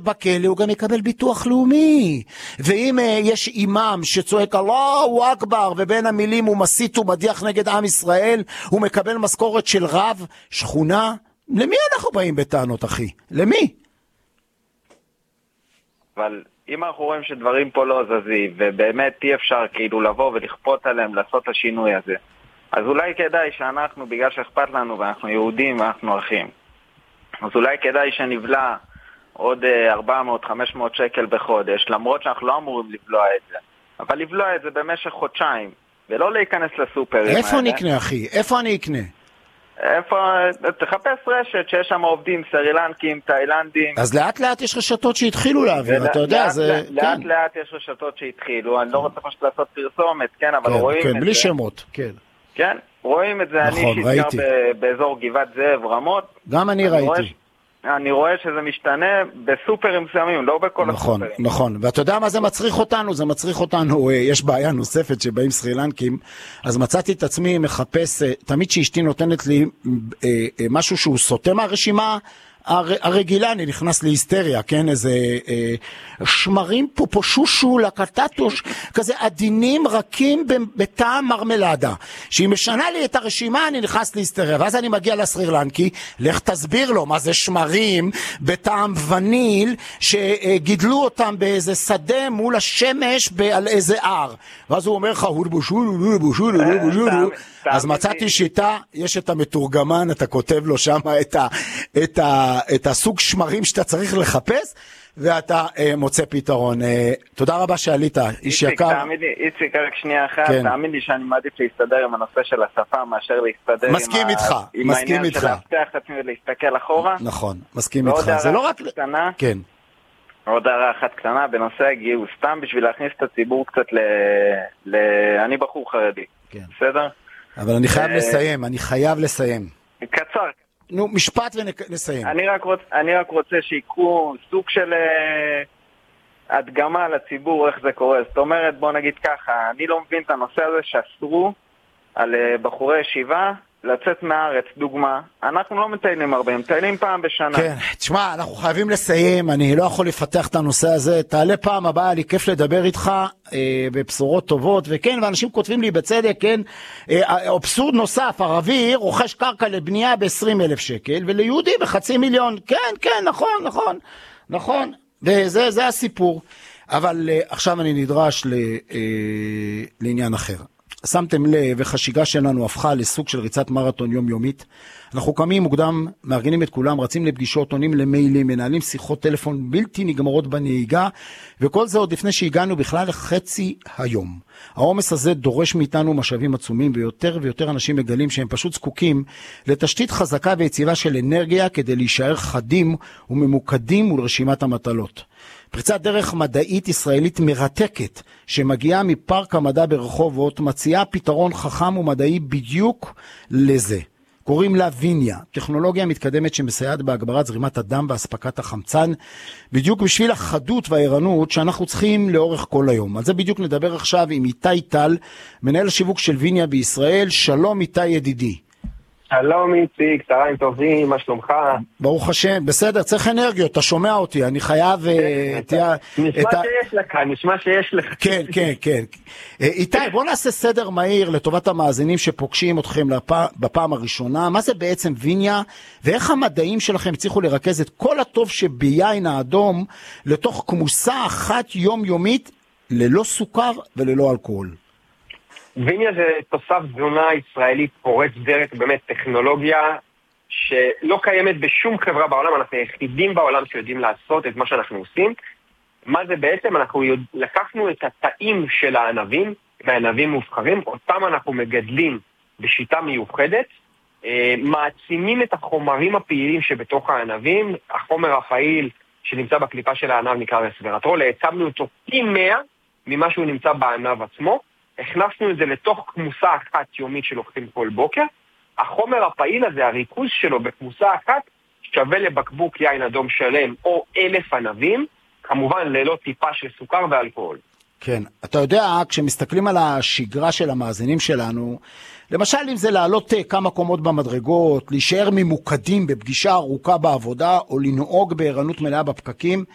בכלא הוא גם יקבל ביטוח לאומי, ואם יש אימאם שצועק אללהו אכבר ובין המילים הוא מסית ומדיח נגד עם ישראל, הוא מקבל משכורת של רב שכונה. למי אנחנו באים בטענות, אחי? למי? אבל אם אנחנו רואים שדברים פה לא זזים ובאמת אי אפשר כאילו לבוא ולכפות עליהם לעשות את השינוי הזה, אז אולי כדאי שאנחנו, בגלל שאכפת לנו ואנחנו יהודים ואנחנו אחים, אז אולי כדאי שנבלע עוד 400-500 שקל בחודש, למרות שאנחנו לא אמורים לבלוע את זה, אבל לבלוע את זה במשך חודשיים, ולא להיכנס לסופרים האלה. איפה נקנה, אחי? איפה אני אקנה? תחפש רשת שיש שם עובדים סרילנקים, תאילנדים. אז לאט לאט יש רשתות שהתחילו להעביר, אתה יודע, זה... לאט לאט יש רשתות שהתחילו, אני לא רוצה פשוט לעשות פרסומת, כן, אבל רואים את זה. כן, בלי שמות, כן. כן, רואים את זה, אני שגר באזור גבעת זאב, רמות. גם אני ראיתי. אני רואה שזה משתנה בסופרים מסוימים, לא בכל נכון, הסופרים. נכון, ואתה יודע מה זה מצריך אותנו? זה מצריך אותנו, יש בעיה נוספת שבאים סרילנקים, אז מצאתי את עצמי מחפש, תמיד שאשתי נותנת לי משהו שהוא סוטה מהרשימה הרגילה, אני נכנס להיסטריה, כן, איזה שמרים פופושושו לקטטוש, כזה עדינים רכים בטעם מרמלדה, שהיא משנה לי את הרשימה, אני נכנס להיסטריה, ואז אני מגיע לסרילנקי, לך תסביר לו מה זה שמרים בטעם וניל, שגידלו אותם באיזה שדה מול השמש על איזה הר, ואז הוא אומר לך, אז מצאתי שיטה, יש את המתורגמן, אתה כותב לו שם את הסוג שמרים שאתה צריך לחפש, ואתה מוצא פתרון. תודה רבה שעלית, איש יקר. איציק, רק שנייה אחת, תאמין לי שאני מעדיף להסתדר עם הנושא של השפה, מאשר להסתדר עם העניין של להפתח את עצמי ולהסתכל אחורה. נכון, מסכים איתך. זה לא רק... כן. עוד הערה אחת קטנה בנושא הגיוס, סתם בשביל להכניס את הציבור קצת אני בחור חרדי. בסדר? אבל אני חייב לסיים. קצר. נו, משפט ונסיים. אני רק רוצה שיקחו סוג של הדגמה לציבור איך זה קורה. זאת אומרת, בוא נגיד ככה, אני לא מבין את הנושא הזה שאסרו על בחורי ישיבה לצאת מהארץ, דוגמה. אנחנו לא מטיילים הרבה, מטיילים פעם בשנה. כן, תשמע, אנחנו חייבים לסיים, אני לא יכול לפתח את הנושא הזה, תעלה פעם הבאה, לי כיף לדבר איתך בבשורות טובות, וכן, ואנשים כותבים לי בצדק, כן, אבסורד נוסף, ערבי רוכש קרקע לבנייה ב-20,000 שקל, וליהודי ב500,000, כן, נכון, וזה הסיפור. אבל עכשיו אני נדרש לעניין אחר. שמתם לב, וחשיגה שלנו הפכה לסוג של ריצת מרתון יומיומית. אנחנו קמים מוקדם, מארגנים את כולם, רצים לפגישות, עונים למיילים, מנהלים שיחות טלפון בלתי נגמרות בנהיגה, וכל זה עוד לפני שהגענו בכלל לחצי היום. העומס הזה דורש מאיתנו משאבים עצומים, ויותר ויותר אנשים מגלים שהם פשוט זקוקים לתשתית חזקה ויציבה של אנרגיה, כדי להישאר חדים וממוקדים מול רשימת המטלות. פריצת דרך מדעית ישראלית מרתקת שמגיעה מפארק המדע ברחובות מציעה פתרון חכם ומדעי בדיוק לזה. קוראים לה ויניה, טכנולוגיה מתקדמת שמסייעת בהגברת זרימת הדם והספקת החמצן, בדיוק בשביל החדות והערנות שאנחנו צריכים לאורך כל היום. על זה בדיוק נדבר עכשיו עם איתי טל, מנהל השיווק של ויניה בישראל. שלום איתי ידידי. שלום איציק, צהריים טובים, מה שלומך? ברוך השם, בסדר, צריך אנרגיות, אתה שומע אותי, אני חייב... נשמע שיש לך. כן. איתי, בוא נעשה סדר מהיר לטובת המאזינים שפוגשים אתכם בפעם הראשונה, מה זה בעצם ויניה, ואיך המדעים שלכם הצליחו לרכז את כל הטוב שביין האדום לתוך כמוסה אחת יומיומית, ללא סוכר וללא אלכוהול. ויניה זה תוסף תזונה ישראלית פורץ דרך, באמת טכנולוגיה שלא קיימת בשום חברה בעולם, אנחנו היחידים בעולם שיודעים לעשות את מה שאנחנו עושים. מה זה בעצם? אנחנו לקחנו את התאים של הענבים, והענבים מובחרים, אותם אנחנו מגדלים בשיטה מיוחדת, מעצימים את החומרים הפעילים שבתוך הענבים, החומר הפעיל שנמצא בקליפה של הענב נקרא רסוורטרול, העצמנו אותו פי 100 ממה שהוא נמצא בענב עצמו, הכנסנו את זה לתוך כמוסה אחת יומית שלוקחים כל בוקר. החומר הפעיל הזה, הריכוז שלו בכמוסה אחת, שווה לבקבוק יין אדום שלם או 1,000 ענבים, כמובן ללא טיפה של סוכר ואלכוהול. כן, אתה יודע, כשמסתכלים על השגרה של המאזינים שלנו, למשל אם זה לעלות כמה קומות במדרגות, להישאר ממוקדים בפגישה ארוכה בעבודה, או לנהוג בערנות מלאה בפקקים,